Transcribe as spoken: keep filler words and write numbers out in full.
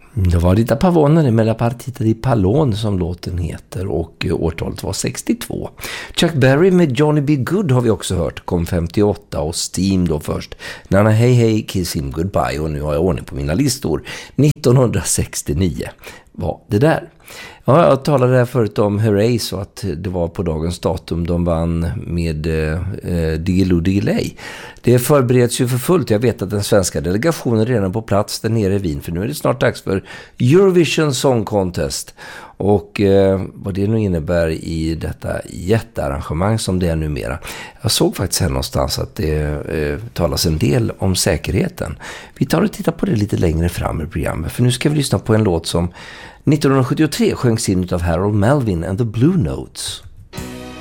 Det var Rita Pavone med La Partita di Pallone som låten heter, och årtalet var sextiotvå. Chuck Berry med Johnny B. Good har vi också hört, kom femtioåtta, och Steam då först. Nana Hey Hey Kiss Him Goodbye, och nu har jag ordning på mina listor. nittonhundrasextionio var det där. Ja, jag talade här förut om Hooray, så att det var på dagens datum de vann med eh, Diggiloo Diggiley. Det förbereds ju för fullt. Jag vet att den svenska delegationen är redan på plats där nere i Wien, för nu är det snart dags för Eurovision Song Contest. Och eh, vad det nu innebär i detta jättearrangemang som det är numera. Jag såg faktiskt här någonstans att det eh, talas en del om säkerheten. Vi tar och tittar på det lite längre fram i programmet, för nu ska vi lyssna på en låt som nittonhundrasjuttiotre sjöngs in av Harold Melvin and the Blue Notes.